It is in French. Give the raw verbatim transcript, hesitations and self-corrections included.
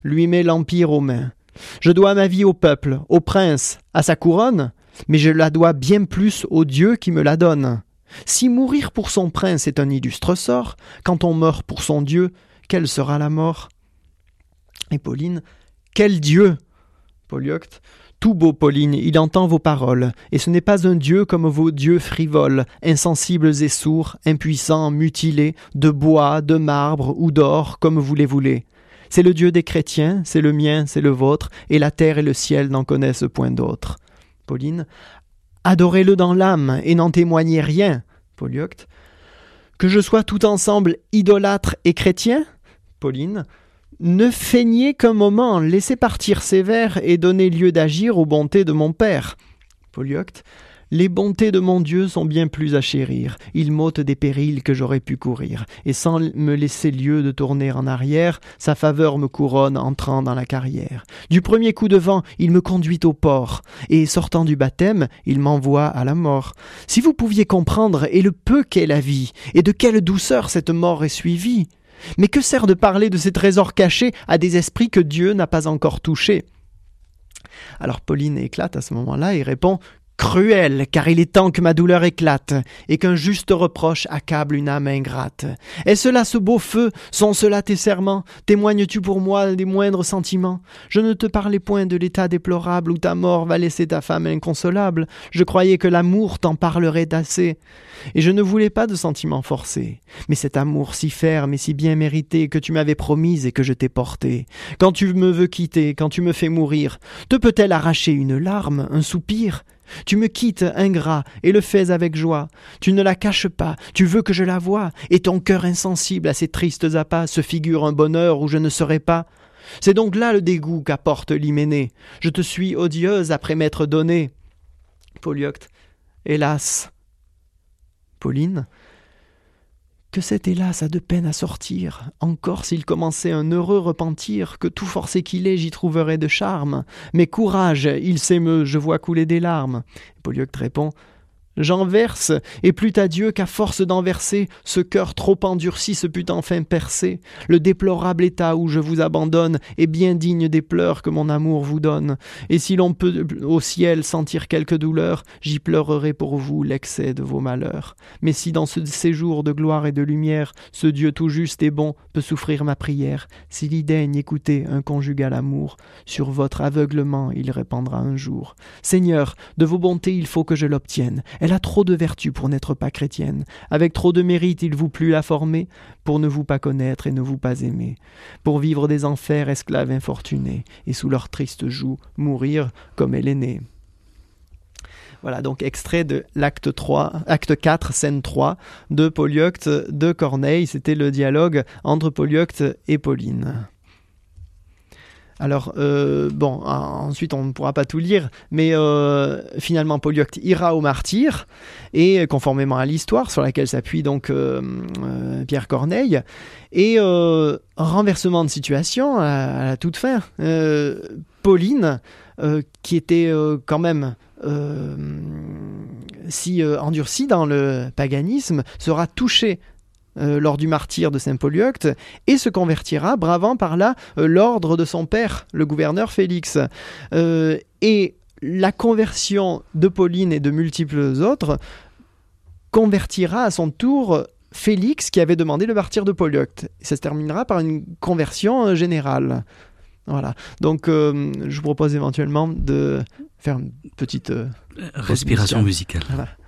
lui met l'empire aux mains. Je dois ma vie au peuple, au prince, à sa couronne, mais je la dois bien plus au Dieu qui me la donne. Si mourir pour son prince est un illustre sort, quand on meurt pour son Dieu, quelle sera la mort ? Et Pauline, quel Dieu ? Polyeucte, tout beau Pauline, il entend vos paroles, et ce n'est pas un Dieu comme vos dieux frivoles, insensibles et sourds, impuissants, mutilés, de bois, de marbre ou d'or, comme vous les voulez. C'est le Dieu des chrétiens, c'est le mien, c'est le vôtre, et la terre et le ciel n'en connaissent point d'autre. Pauline, adorez-le dans l'âme, et n'en témoignez rien. Polyeucte, que je sois tout ensemble idolâtre et chrétien ? Pauline, ne feignez qu'un moment, laissez partir ces vers et donnez lieu d'agir aux bontés de mon Père. Polyeucte, les bontés de mon Dieu sont bien plus à chérir. Il m'ôte des périls que j'aurais pu courir. Et sans me laisser lieu de tourner en arrière, sa faveur me couronne entrant dans la carrière. Du premier coup de vent, il me conduit au port. Et sortant du baptême, il m'envoie à la mort. Si vous pouviez comprendre, et le peu qu'est la vie, et de quelle douceur cette mort est suivie. Mais que sert de parler de ces trésors cachés à des esprits que Dieu n'a pas encore touchés ? Alors Pauline éclate à ce moment-là et répond « Cruel, car il est temps que ma douleur éclate, et qu'un juste reproche accable une âme ingrate. Est-ce là ce beau feu ? Sont cela tes serments ? Témoignes-tu pour moi des moindres sentiments ? Je ne te parlais point de l'état déplorable où ta mort va laisser ta femme inconsolable. Je croyais que l'amour t'en parlerait assez. Et je ne voulais pas de sentiments forcés. Mais cet amour si ferme et si bien mérité que tu m'avais promise et que je t'ai porté. Quand tu me veux quitter, quand tu me fais mourir, te peut-elle arracher une larme, un soupir ? Tu me quittes, ingrat, et le fais avec joie. Tu ne la caches pas, tu veux que je la voie, et ton cœur insensible à ces tristes appâts se figure un bonheur où je ne serai pas. C'est donc là le dégoût qu'apporte l'hyménée. Je te suis odieuse après m'être donnée. Polyeucte, hélas. Pauline, que cet hélas a de peine à sortir. Encore s'il commençait un heureux repentir, que tout forcé qu'il est, j'y trouverais de charme. Mais courage, il s'émeut, je vois couler des larmes. Polyeucte répond, j'en verse, et plût à Dieu qu'à force d'en verser, ce cœur trop endurci se pût enfin percer. Le déplorable état où je vous abandonne est bien digne des pleurs que mon amour vous donne. Et si l'on peut au ciel sentir quelque douleur, j'y pleurerai pour vous l'excès de vos malheurs. Mais si dans ce séjour de gloire et de lumière, ce Dieu tout juste et bon peut souffrir ma prière, s'il y daigne écouter un conjugal amour, sur votre aveuglement il répandra un jour. Seigneur, de vos bontés il faut que je l'obtienne. Elle a trop de vertus pour n'être pas chrétienne. Avec trop de mérite, il vous plut la former pour ne vous pas connaître et ne vous pas aimer. Pour vivre des enfers, esclaves infortunés, et sous leur triste joug, mourir comme elle est née. Voilà, donc extrait de l'acte trois, acte quatre, scène trois, de Polyeucte de Corneille. C'était le dialogue entre Polyeucte et Pauline. Alors, euh, bon, ensuite on ne pourra pas tout lire, mais euh, finalement Polyeucte ira au martyre, et conformément à l'histoire sur laquelle s'appuie donc euh, euh, Pierre Corneille, et euh, renversement de situation à, à la toute fin. Euh, Pauline, euh, qui était euh, quand même euh, si euh, endurcie dans le paganisme, sera touchée Euh, lors du martyre de Saint Polyeucte, et se convertira, bravant par là euh, l'ordre de son père, le gouverneur Félix. Euh, et la conversion de Pauline et de multiples autres convertira à son tour Félix, qui avait demandé le martyre de Polyeucte. Ça se terminera par une conversion euh, générale. Voilà. Donc, euh, je vous propose éventuellement de faire une petite euh, respiration musicale. Voilà.